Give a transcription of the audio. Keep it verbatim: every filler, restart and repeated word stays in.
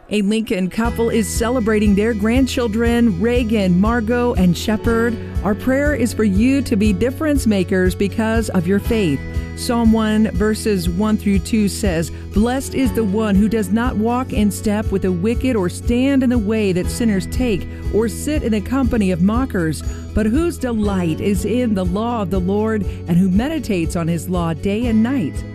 A Lincoln couple is celebrating their grandchildren, Reagan, Margot, and Shepard. Our prayer is for you to be difference makers because of your faith. Psalm one verses one through two says, "Blessed is the one who does not walk in step with the wicked or stand in the way that sinners take or sit in the company of mockers, but whose delight is in the law of the Lord and who meditates on his law day and night.